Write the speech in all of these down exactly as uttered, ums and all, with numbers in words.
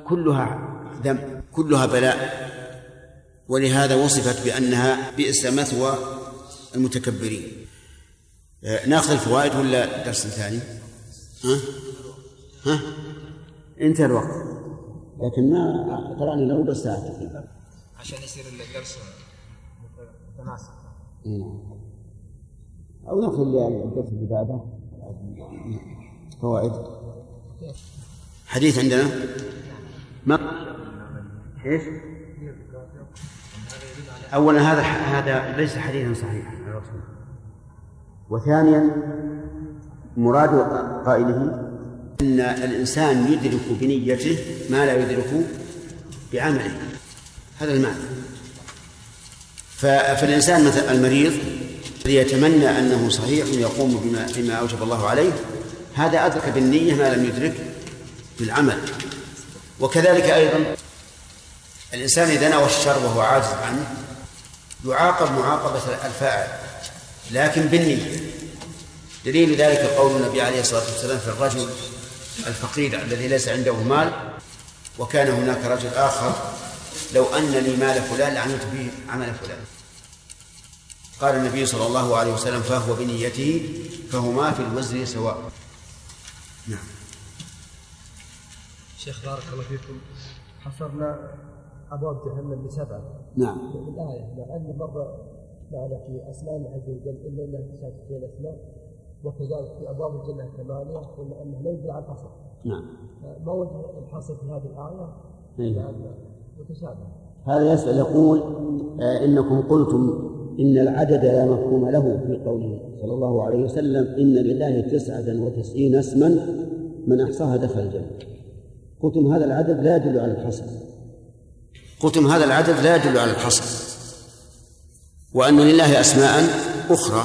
كلها ذنب، كلها بلاء، ولهذا وصفت بأنها بئس مثوى المتكبرين. ناخذ الفوائد ولا درس ثاني؟ ها؟ ها؟ انتهى الوقت، لكن ما قرأنا له ربع ساعة عشان يصير الدرس متناسق. أو ناخذ الدرس اللي بعده فوائد. حديث عندنا ما إيش؟ أولا هذا هذا ليس حديثا صحيحا، وثانيا مراد قائله أن الإنسان يدرك بنيته ما لا يدرك بعمله، هذا المعنى. فالإنسان مثل المريض الذي يتمنى أنه صحيح يقوم بما, بما أوجب الله عليه، هذا أدرك بالنية ما لم يدرك بالعمل. وكذلك أيضا الإنسان إذا نوى الشر وهو عاجز عنه يعاقب معاقبة الفاعل لكن بالنية. دليل ذلك قول النبي عليه الصلاة والسلام في الرجل الفقير الذي ليس عنده مال وكان هناك رجل آخر لو أن لي مال فلان لعملت به عمل فلان. قال النبي صلى الله عليه وسلم فهو بنيته فهما في الوزر سواء. نعم. شيخ بارك الله فيكم، حصرنا أبواب جهنم بسبعة. نعم. في الآية لأن مرة معنا في أسماء الله عز وجل إلا أنها تسعة وتسعين أسماء، وكذلك في أبواب الجنة ثمانية، قلنا أنه لا يدل على الحصر. نعم. ما وجه الحصر في هذه الآية؟ لأن متشابه. هذا يسأل يقول آه إنكم قلتم إن العدد لا مفهوم له في قوله صلى الله عليه وسلم إن لله تسعة وتسعين اسما من أحصاها دخل الجنة. قلتم هذا العدد لا يدل على الحصر. قلتم هذا العدد لا يدل على الحصر، وأن لله أسماء أخرى.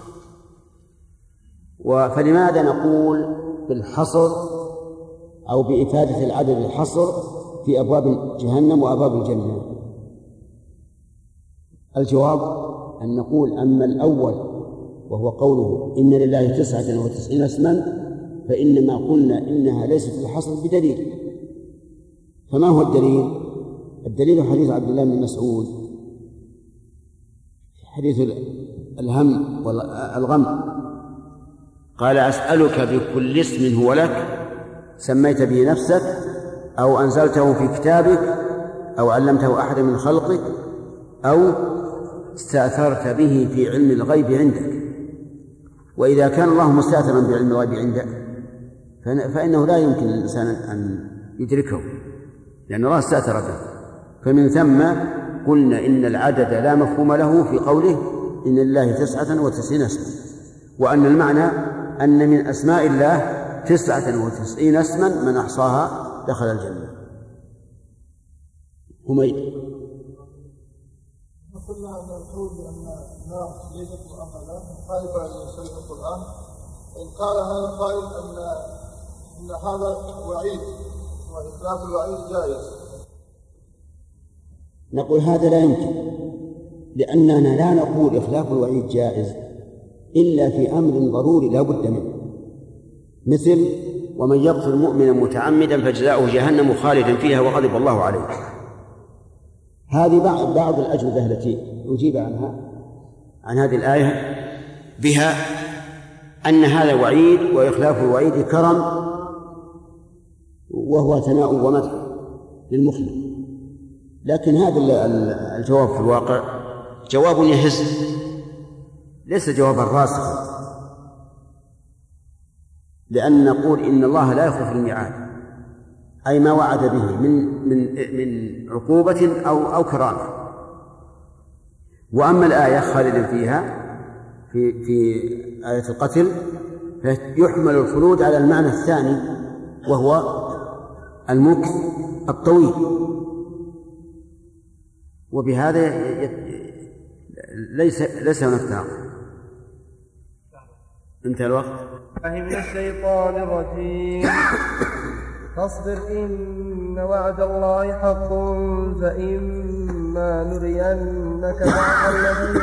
فلماذا نقول بالحصر أو بإفادة العدد الحصر في أبواب جهنم وأبواب الجنة؟ الجواب أن نقول أما الأول وهو قوله إن لله تسعة وتسعين اسما فإنما قلنا إنها ليست الحصر بدليل. فما هو الدليل؟ الدليل حديث عبد الله بن مسعود، حديث الهم والغم، قال أسألك بكل اسم هو لك سميت به نفسك أو أنزلته في كتابك أو علمته أحد من خلقك أو استأثرت به في علم الغيب عندك. وإذا كان الله مستأثرا بعلم الغيب عندك فإنه لا يمكن للإنسان أن يدركه لأن الله استأثر به. فمن ثم قلنا إن العدد لا مفهوم له في قوله إن لله تسعة وتسعين اسما، وأن المعنى أن من أسماء الله تسعة وتسعين اسما من أحصاها دخل الجنة. هميد. قلنا أن القول بأن النار ليست مؤمنة مخالفة لشريعة القرآن، إن قال هذا القائل أن أن هذا وعيد وإطلاق الوعيد جائز، نقول هذا لا يمكن، لأننا لا نقول إخلاف الوعيد جائز إلا في أمر ضروري لا بد منه، مثل ومن يقتل مؤمنا متعمدا فجزاؤه جهنم خالدا فيها وغضب الله عليه. هذه بعض بعض الأجوبة التي أجيب عنها عن هذه الآية بها أن هذا وعيد وإخلاف الوعيد كرم وهو ثناء ومدح للمخلص. لكن هذا الجواب في الواقع جواب يهز، ليس جوابا راسخا، لأن نقول إن الله لا يخلف الميعاد، أي ما وعد به من من من عقوبة أو أو كرامة. وأما الآية خالدا فيها في في آية القتل فيحمل الخلود على المعنى الثاني وهو المكث الطويل، وبهذا ليس ليس هناك تعارض. انتهى الوقت. من الشيطان الرجيم. فاصبر إن وعد الله حق فإما نرينك بعض الذي